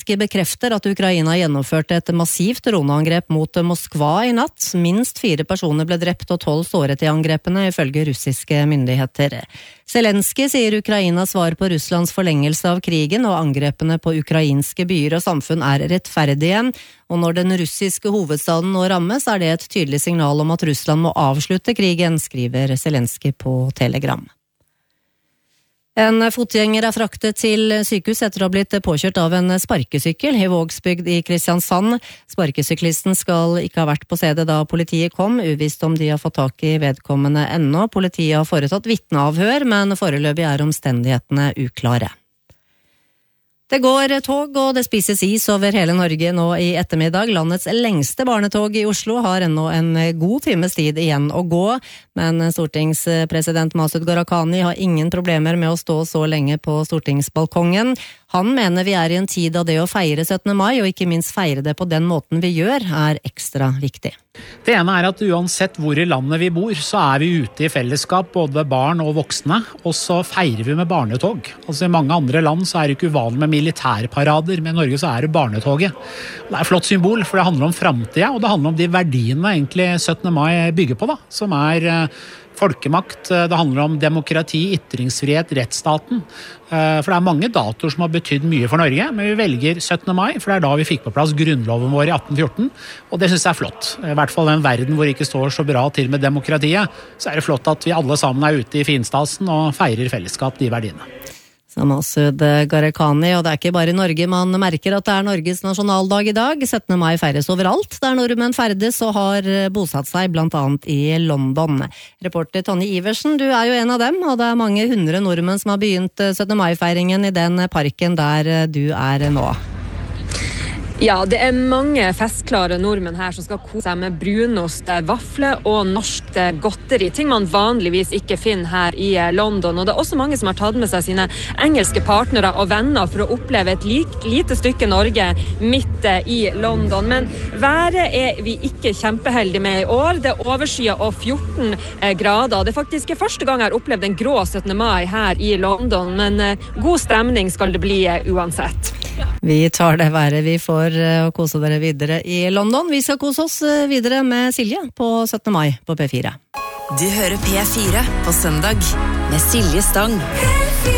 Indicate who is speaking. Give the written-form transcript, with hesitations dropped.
Speaker 1: Zelensky bekrefter at Ukraina gjennomførte et massivt droneangrep mot Moskva i natt. Minst 4 personer ble drept og 12 såret i angrepene, ifølge russiske myndigheter. Zelensky sier Ukrainas svar på Russlands forlengelse av krigen og angrepene på ukrainske byer og samfunn er rettferdige, og når den russiske hovedstaden nå rammes, er det et tydelig signal om at Russland må avslutte krigen, skriver Zelensky på Telegram. En fotgjenger er fraktet til sykehus etter å ha blitt påkjørt av en sparkesykkel i Vågsbygd i Kristiansand. Sparkesyklisten skal ikke ha vært på stedet da politiet kom, uvisst om de har fått tak i vedkommende ennå. Politiet har foretatt vitneavhør, men foreløpig er omstendighetene uklare. Det går tog og det spises is over hele Norge nå i ettermiddag. Landets lengste barnetog i Oslo har ennå en god times tid igjen å gå, men stortingspresident Masud Gharahkhani har ingen problemer med å stå så lenge på stortingsbalkongen. Han mener vi er i en tid av det å feire 17. mai, og ikke minst feire det på den måten vi gjør, er ekstra viktig.
Speaker 2: Det ene er at uansett hvor i landet vi bor, så er vi ute i fellesskap, både barn og voksne, og så feirer vi med barnetog. Altså I mange andre land så er det ikke uvanlig med militærparader, men I Norge så er det barnetoget. Det er et flott symbol, for det handler om fremtiden, og det handler om de verdiene egentlig 17. mai bygger på, som er folkemakt, det handler om demokrati, ytringsfrihet, rettsstaten. For det er mange datoer som har betydd mye for Norge, men vi velger 17. mai, for det er da vi fikk på plass grunnloven vår i 1814, og det synes jeg er flott. I hvert fall i en verden hvor det ikke står så bra til med demokratiet, så er det flott at vi alle sammen er ute i finstasen og feirer fellesskap de verdiene.
Speaker 1: Masud Gharahkhani, og det er ikke bare i Norge man merker at det er Norges nasjonaldag i dag. 17. mai feires overalt der nordmenn ferdes og har bosatt seg, blant annet i London. Reporter Tonje Iversen, du er jo en av dem, og det er mange 100 nordmenn som har begynt 17. mai-feiringen i den parken der du er nå.
Speaker 3: Ja, det er mange festklare nordmenn her som skal kose seg med brunost, vafler og norsk godteri. Ting man vanligvis ikke finner her i London. Og det er også mange som har tatt med seg sine engelske partnere og venner for å oppleve et lite stykke Norge midt i London. Men været er vi ikke kjempeheldige med i år. Det er overskyet og 14 grader. Det er faktisk første gang jeg har opplevd en grå 17. mai her i London, men god stemning skal det bli uansett.
Speaker 1: Vi tar det været vi får og kose dere videre i London. Vi skal kose oss videre med Silje på 17. mai på P4.
Speaker 4: Du hører P4 på søndag med Silje Stang.